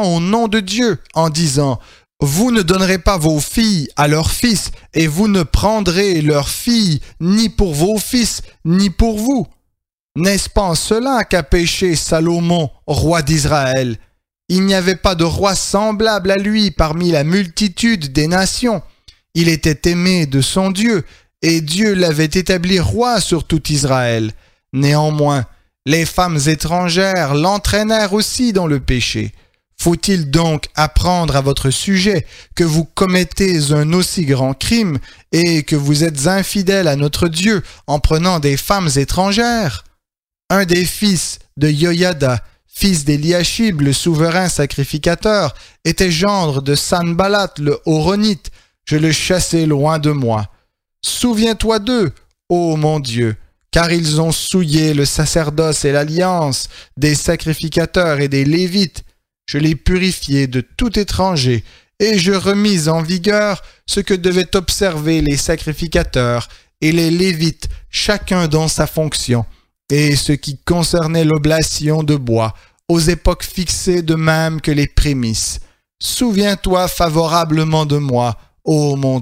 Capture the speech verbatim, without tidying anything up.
au nom de Dieu en disant « Vous ne donnerez pas vos filles à leurs fils, et vous ne prendrez leurs filles ni pour vos fils, ni pour vous. » N'est-ce pas en cela qu'a péché Salomon, roi d'Israël? Il n'y avait pas de roi semblable à lui parmi la multitude des nations. Il était aimé de son Dieu, et Dieu l'avait établi roi sur tout Israël. Néanmoins, les femmes étrangères l'entraînèrent aussi dans le péché. Faut-il donc apprendre à votre sujet que vous commettez un aussi grand crime et que vous êtes infidèles à notre Dieu en prenant des femmes étrangères? Un des fils de Yoyada, fils d'Eliashib, le souverain sacrificateur, était gendre de Sanballat le Horonite. Je le chassai loin de moi. Souviens-toi d'eux, ô mon Dieu, car ils ont souillé le sacerdoce et l'alliance des sacrificateurs et des Lévites. Je les purifiai de tout étranger, et je remis en vigueur ce que devaient observer les sacrificateurs et les Lévites, chacun dans sa fonction, et ce qui concernait l'oblation de bois, aux époques fixées de même que les prémices. Souviens-toi favorablement de moi, ô mon